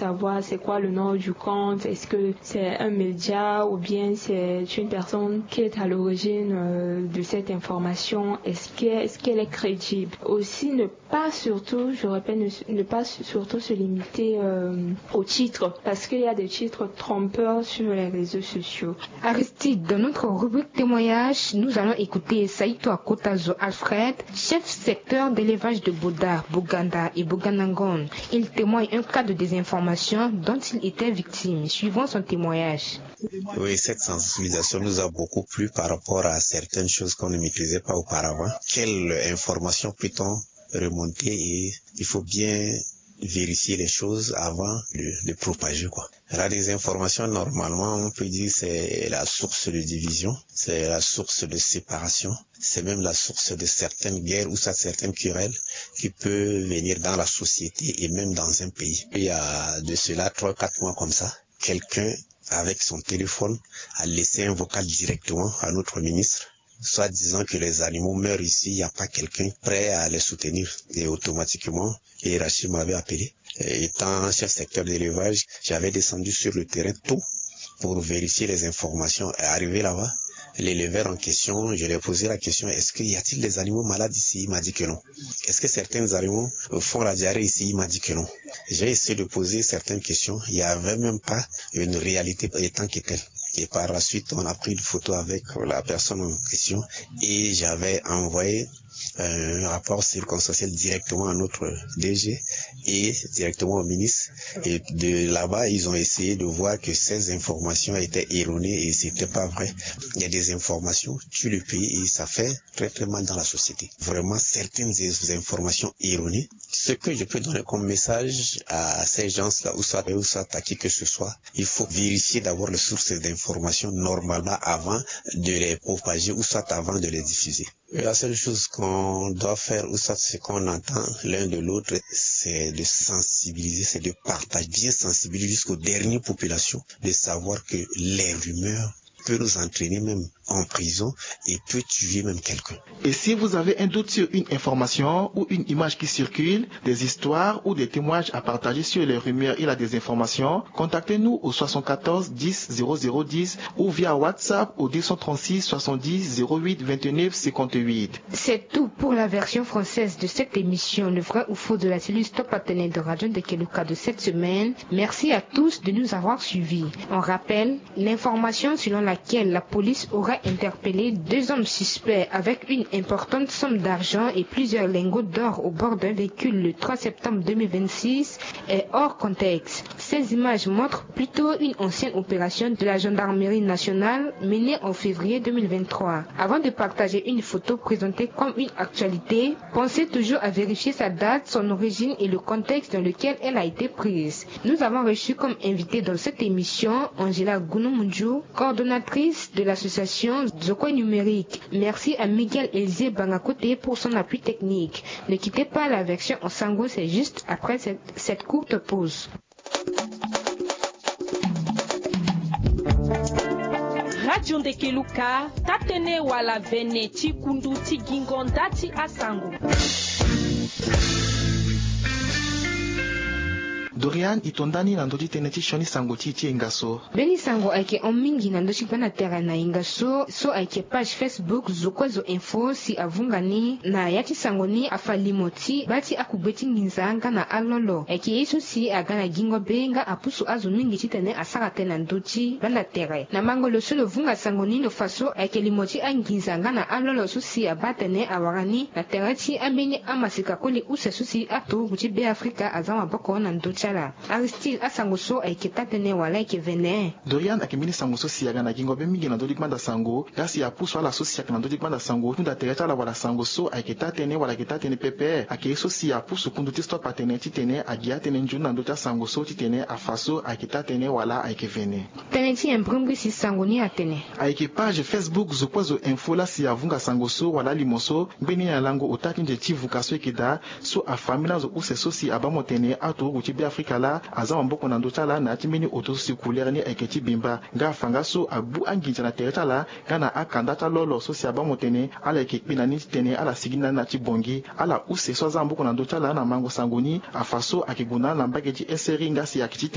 savoir c'est quoi le nom du compte, est-ce que c'est un média ou bien c'est une personne qui est à l'origine de cette information, est-ce qu'elle est crédible. Aussi ne pas surtout se limiter au titre, parce qu'il y a des titres trompeurs sur les réseaux sociaux. Aristide, dans notre rubrique témoignage, nous allons écouter Saïto Akotazo Alfred, chef secteur d'élevage de Boda, Boganda et Boganangon. Il témoigne un cas de désinformation dont il était victime. Suivant son témoignage. Oui, cette sensibilisation nous a beaucoup plu par rapport à certaines choses qu'on ne maîtrisait pas auparavant. Quelle information peut-on remonter, et il faut bien vérifier les choses avant de propager, quoi. La désinformation, normalement, on peut dire c'est la source de division, c'est la source de séparation, c'est même la source de certaines guerres ou certaines querelles qui peuvent venir dans la société et même dans un pays. Il y a de cela 3-4 mois comme ça, quelqu'un avec son téléphone a laissé un vocal directement à notre ministre, soit disant que les animaux meurent ici, il n'y a pas quelqu'un prêt à les soutenir. Et automatiquement, Rachid m'avait appelé. Étant chef secteur d'élevage, j'avais descendu sur le terrain tôt pour vérifier les informations. Et arrivé là-bas, l'éleveur en question, je lui ai posé la question, est-ce qu'il y a-t-il des animaux malades ici? Il m'a dit que non. Est-ce que certains animaux font la diarrhée ici? Il m'a dit que non. J'ai essayé de poser certaines questions. Il n'y avait même pas une réalité étant que telle. Et par la suite, on a pris une photo avec la personne en question et j'avais envoyé un rapport circonstanciel directement à notre DG et directement au ministre. Et de là-bas, ils ont essayé de voir que ces informations étaient erronées et c'était pas vrai. Il y a des informations tuent le pays et ça fait très très mal dans la société. Vraiment, certaines informations erronées. Ce que je peux donner comme message à ces gens-là, ou soit à qui que ce soit, il faut vérifier d'abord les sources d'informations normalement avant de les propager ou soit avant de les diffuser. La seule chose qu'on doit faire, ou soit ce qu'on entend l'un de l'autre, c'est de sensibiliser, c'est de partager, bien sensibiliser jusqu'aux dernières populations, de savoir que les rumeurs peut nous entraîner même en prison et peut tuer même quelqu'un. Et si vous avez un doute sur une information ou une image qui circule, des histoires ou des témoignages à partager sur les rumeurs et la désinformation, contactez-nous au 74 10 0010 ou via WhatsApp au 236 70 08 29 58. C'est tout pour la version française de cette émission, le vrai ou faux de la cellule Stop Partenaire de Radio de Keluka de cette semaine. Merci à tous de nous avoir suivis. On rappelle l'information selon laquelle la police aurait interpellé 2 hommes suspects avec une importante somme d'argent et plusieurs lingots d'or au bord d'un véhicule le 3 septembre 2026 est hors contexte. Ces images montrent plutôt une ancienne opération de la gendarmerie nationale menée en février 2023. Avant de partager une photo présentée comme une actualité, pensez toujours à vérifier sa date, son origine et le contexte dans lequel elle a été prise. Nous avons reçu comme invité dans cette émission Angela Gounoumundjou, coordonnatrice de l'association Zoko Numérique. Merci à Miguel Elzie Bangakote pour son appui technique. Ne quittez pas la version en sango, c'est juste après cette courte pause. Radio Ndekeluka, tatene wala vene chikundu tigingondati asango. Dorian itondani na ndoti teneti shoni sango titi ingaso. Beni sango aike omingi na ndoshi pana tera na ingaso so aike page Facebook Zokwezo Info si avungani na yati sango ni afalimoti bati akubeti nginzanga na alolo. Aike yesu si agana gingo benga apusu azu mingi titene asara tena ndoti banda tere. Na mangolo solo vunga sango ni no faso aike limoti anginzanga na alolo susi abatene awarani na tereti ameni amasika koli use susi atu guchi be Afrika azama boko na ndoti. Aristide asangoso aiketa tene wala ike vene. Dorian akimini sangoso siyaga na gingo be mingi na ndodi kmanda sango, gasi ya puso ala so siyaga na ndodi kmanda sango, tunda tereta la wala sangoso aiketa tene wala kita tene pepe, akeso siya puso kundu tisto patene titene agia tene njun na ndota sangoso titene afaso aiketa tene wala aike vene. Tene ti imprumbi si sangoni atene. Aike page Facebook Zokwezo Info la siya vunga sangoso wala limoso, beni na lango utaki nje chivu kaso ikida, so afamina zo use so si abamo tene ato guchi be Afrika la azama mboko na ndota la na atimini otosi kulera ni eketi bimba nga fanga so abu anginja na tereta la gana akandata lolo so si abamo tene ala ekekpina ni tene ala sigina na chibongi ala use so azama mboko na ndota la na mango sangoni afaso akiguna na mbageji eseri nga si akiti